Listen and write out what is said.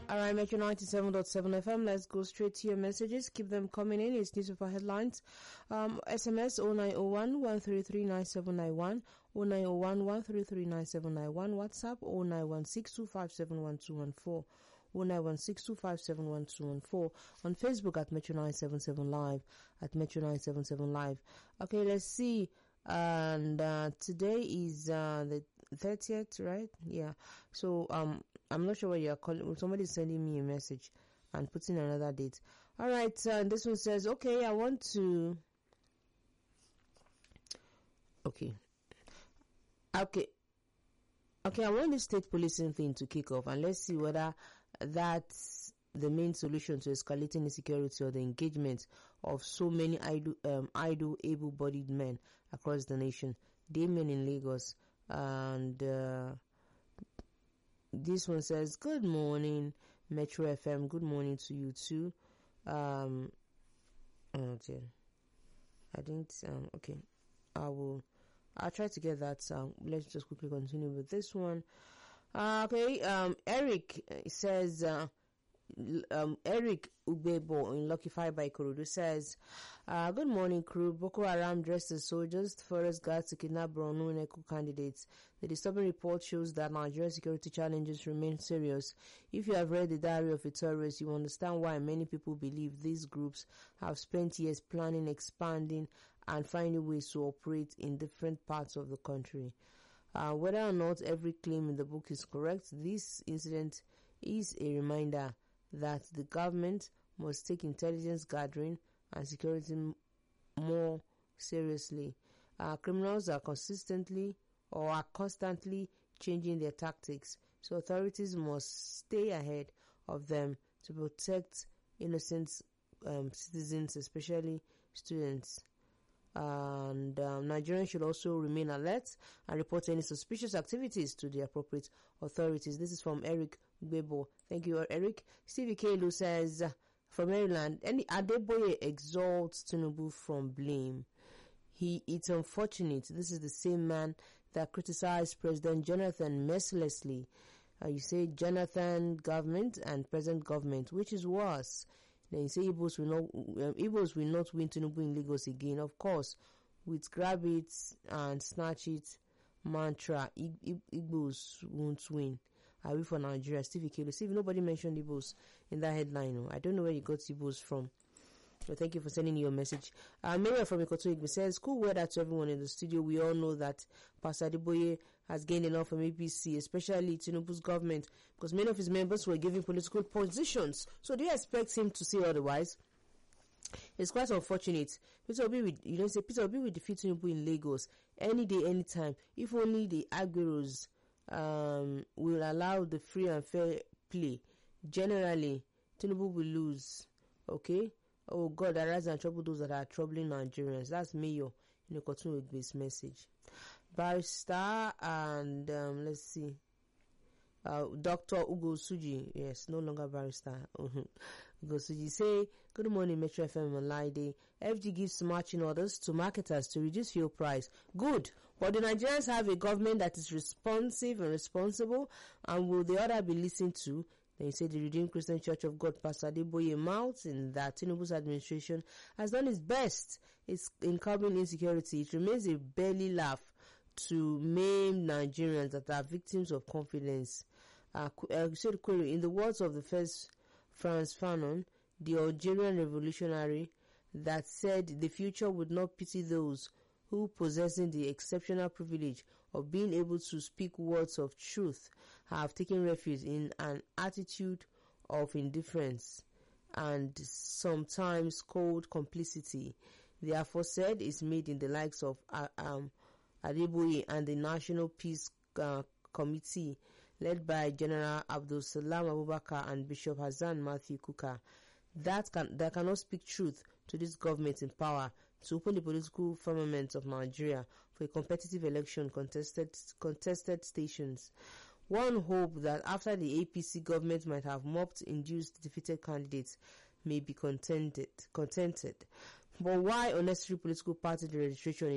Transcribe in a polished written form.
Alright, Metro 97.7 FM. Let's go straight to your messages. Keep them coming in. It's newspaper headlines. SMS 0901 133 9791, 0901 133 9791, WhatsApp 0916 257 1214, 0916 257 1214, on Facebook at Metro 977 Live, at Metro 977 Live. Okay, let's see. And today is the 30th, right? Yeah. So I'm not sure what you're calling. Somebody's sending me a message and putting another date. All right. This one says, okay, I want to. Okay. I want the state policing thing to kick off, and let's see whether that's the main solution to escalating insecurity or the engagement of so many idle, able-bodied men across the nation. Damien in Lagos. And this one says, good morning, Metro FM. Good morning to you too. Oh dear. I didn't, okay. I'll try to get that. Let's just quickly continue with this one. Eric says, Eric Ubebo in Lucky Five by Ikorodu says, good morning crew. Boko Haram dressed as soldiers, forest guards to kidnap Borno and Eco candidates. The disturbing report shows that Nigeria's security challenges remain serious. If you have read the diary of a terrorist, you understand why many people believe these groups have spent years planning, expanding, and finding ways to operate in different parts of the country. Whether or not every claim in the book is correct, this incident is a reminder that the government must take intelligence gathering and security more seriously. Criminals are constantly changing their tactics, so authorities must stay ahead of them to protect innocent citizens, especially students. And Nigerians should also remain alert and report any suspicious activities to the appropriate authorities. This is from Eric Gbebo. Thank you, Eric. Stevie Kelu says, from Maryland, Adeboye exalts Tinubu from blame. It's unfortunate. This is the same man that criticized President Jonathan mercilessly. You say Jonathan government and present government, which is worse? Then you say Igbos will not win Tinubu in Lagos again. Of course, with grab it and snatch it mantra, Igbos won't win. Are we for Nigeria? Stevie Kelo. Steve, nobody mentioned Igbos in that headline. I don't know where you got Igbos from. So thank you for sending your message. Maria from Ikoto Igbe says, cool weather to everyone in the studio. We all know that Pastor Adeboye has gained enough from APC, especially Tinubu's government, because many of his members were given political positions. So do you expect him to say otherwise? It's quite unfortunate. Peter Obi will defeat Tinubu in Lagos any day, anytime. If only the Agueros will allow the free and fair play. Generally, Tinubu will lose. Okay? Oh God, arise and trouble those that are troubling Nigerians. That's Mayor in the Ikoto Igbe's message. Barrister and let's see. Dr. Ugo Suji, yes, no longer barrister. Ugo Suji say, good morning, Metro FM on Lide. FG gives marching orders to marketers to reduce fuel price. Good, but the Nigerians have a government that is responsive and responsible, and will the order be listened to? Then you say the Redeemed Christian Church of God, Pastor Adeboye, mouths in that Tinubu's administration has done its best in curbing insecurity. It remains a belly laugh to maim Nigerians that are victims of confidence. In the words of the first Frantz Fanon, the Algerian revolutionary, that said the future would not pity those who, possessing the exceptional privilege of being able to speak words of truth, have taken refuge in an attitude of indifference and sometimes cold complicity. The aforesaid is made in the likes of Adeboye and the National Peace Committee led by General Abdul Salam Abubakar and Bishop Hassan Matthew Kuka. That cannot speak truth to this government in power to open the political firmament of Nigeria for a competitive election contested stations. One hope that after the APC government might have mopped induced defeated candidates may be contented. But why unnecessary political party registration